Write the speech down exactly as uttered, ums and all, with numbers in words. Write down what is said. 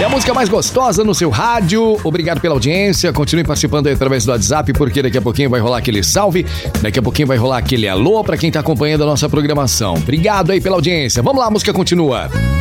É a música mais gostosa no seu rádio. Obrigado pela audiência. Continue participando aí através do WhatsApp, porque daqui a pouquinho vai rolar aquele salve. Daqui a pouquinho vai rolar aquele alô pra quem tá acompanhando a nossa programação. Obrigado aí pela audiência. Vamos lá, a música continua.